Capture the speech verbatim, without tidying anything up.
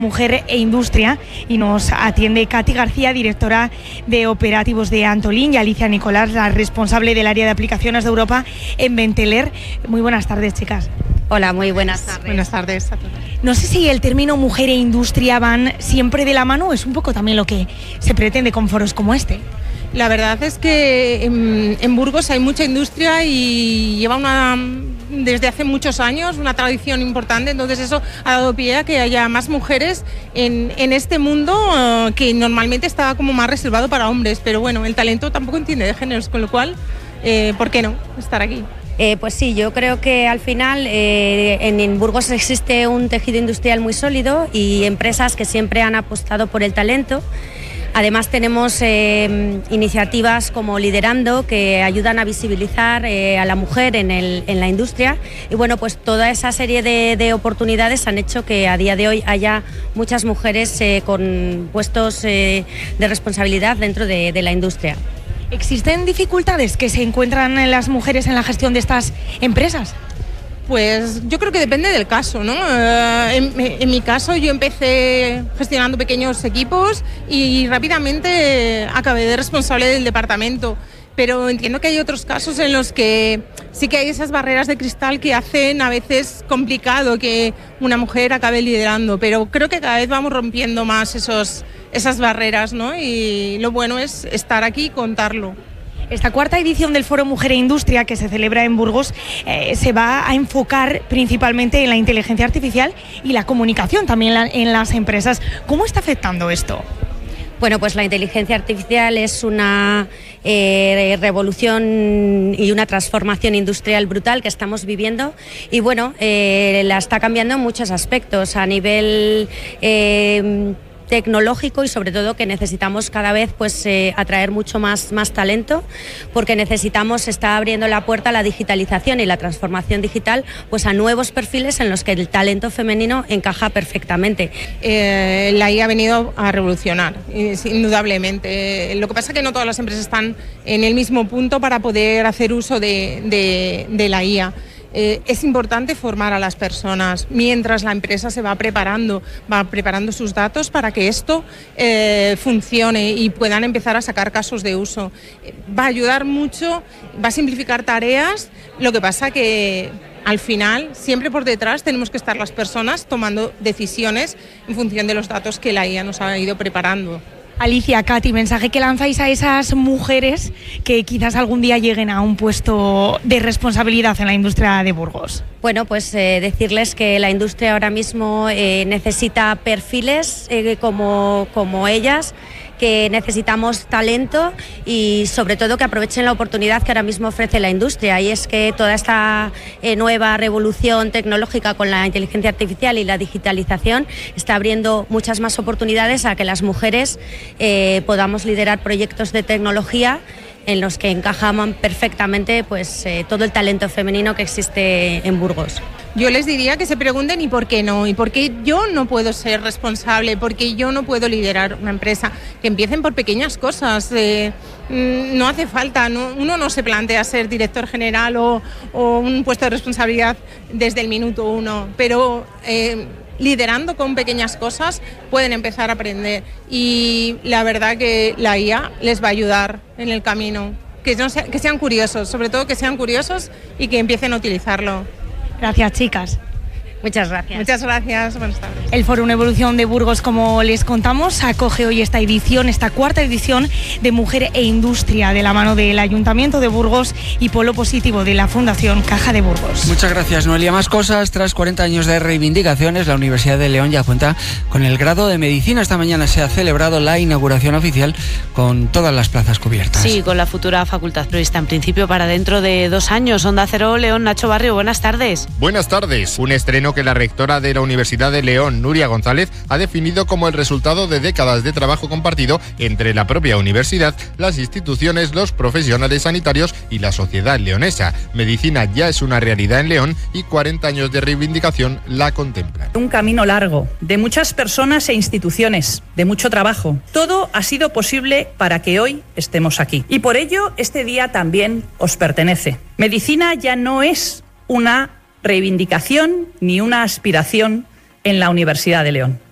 Mujer e Industria, y nos atiende Katy García, directora de operativos de Antolín, y Alicia Nicolás, la responsable del área de aplicaciones de Europa en Benteler. Muy buenas tardes, chicas. Hola, muy buenas tardes. Buenas tardes a todos. No sé si el término mujer e industria van siempre de la mano, o es un poco también lo que se pretende con foros como este. La verdad es que en, en Burgos hay mucha industria y lleva una, desde hace muchos años, una tradición importante, entonces eso ha dado pie a que haya más mujeres en, en este mundo uh, que normalmente estaba como más reservado para hombres, pero bueno, el talento tampoco entiende de géneros, con lo cual, eh, ¿por qué no estar aquí? Eh, pues sí, yo creo que al final eh, en, en Burgos existe un tejido industrial muy sólido y empresas que siempre han apostado por el talento. Además tenemos eh, iniciativas como Liderando, que ayudan a visibilizar eh, a la mujer en, el, en la industria, y bueno, pues toda esa serie de, de oportunidades han hecho que a día de hoy haya muchas mujeres eh, con puestos eh, de responsabilidad dentro de, de la industria. ¿Existen dificultades que se encuentran las mujeres en la gestión de estas empresas? Pues yo creo que depende del caso, ¿no? Eh, en, en mi caso yo empecé gestionando pequeños equipos y rápidamente acabé de responsable del departamento. Pero entiendo que hay otros casos en los que sí que hay esas barreras de cristal que hacen a veces complicado que una mujer acabe liderando, pero creo que cada vez vamos rompiendo más esos, esas barreras, ¿no? Y lo bueno es estar aquí y contarlo. Esta cuarta edición del Foro Mujer e Industria, que se celebra en Burgos, eh, se va a enfocar principalmente en la inteligencia artificial y la comunicación también la, en las empresas. ¿Cómo está afectando esto? Bueno, pues la inteligencia artificial es una eh, revolución y una transformación industrial brutal que estamos viviendo, y bueno, eh, la está cambiando en muchos aspectos a nivel Eh, tecnológico, y sobre todo que necesitamos cada vez pues eh, atraer mucho más, más talento, porque necesitamos, está abriendo la puerta a la digitalización y la transformación digital pues a nuevos perfiles en los que el talento femenino encaja perfectamente. Eh, la I A ha venido a revolucionar, indudablemente. Lo que pasa es que no todas las empresas están en el mismo punto para poder hacer uso de, de, de la I A. Eh, es importante formar a las personas mientras la empresa se va preparando, va preparando sus datos para que esto eh, funcione y puedan empezar a sacar casos de uso. Va a ayudar mucho, va a simplificar tareas, lo que pasa que al final siempre por detrás tenemos que estar las personas tomando decisiones en función de los datos que la I A nos ha ido preparando. Alicia, Katy, mensaje que lanzáis a esas mujeres que quizás algún día lleguen a un puesto de responsabilidad en la industria de Burgos. Bueno, pues eh, decirles que la industria ahora mismo eh, necesita perfiles eh, como, como ellas, que necesitamos talento y sobre todo que aprovechen la oportunidad que ahora mismo ofrece la industria, y es que toda esta eh, nueva revolución tecnológica con la inteligencia artificial y la digitalización está abriendo muchas más oportunidades a que las mujeres eh, podamos liderar proyectos de tecnología en los que encajaban perfectamente pues eh, todo el talento femenino que existe en Burgos. Yo les diría que se pregunten y por qué no, y por qué yo no puedo ser responsable, por qué yo no puedo liderar una empresa, que empiecen por pequeñas cosas, eh, no hace falta, no, uno no se plantea ser director general o, o un puesto de responsabilidad desde el minuto uno, pero eh, liderando con pequeñas cosas pueden empezar a aprender, y la verdad que la I A les va a ayudar en el camino, que, no sea, que sean curiosos, sobre todo que sean curiosos y que empiecen a utilizarlo. Gracias, chicas. Muchas gracias. Muchas gracias, buenas tardes. El Foro Una Evolución de Burgos, como les contamos, acoge hoy esta edición, esta cuarta edición de Mujer e Industria, de la mano del Ayuntamiento de Burgos y Polo Positivo de la Fundación Caja de Burgos. Muchas gracias, Noelia. Más cosas. Tras cuarenta años de reivindicaciones, la Universidad de León ya cuenta con el grado de Medicina. Esta mañana se ha celebrado la inauguración oficial con todas las plazas cubiertas. Sí, con la futura facultad prevista en principio para dentro de dos años. Onda Cero, León, Nacho Barrio, buenas tardes. Buenas tardes. Un estreno que la rectora de la Universidad de León, Nuria González, ha definido como el resultado de décadas de trabajo compartido entre la propia universidad, las instituciones, los profesionales sanitarios y la sociedad leonesa. Medicina ya es una realidad en León y cuarenta años de reivindicación la contemplan. Un camino largo, de muchas personas e instituciones, de mucho trabajo. Todo ha sido posible para que hoy estemos aquí. Y por ello, este día también os pertenece. Medicina ya no es una reivindicación ni una aspiración en la Universidad de León.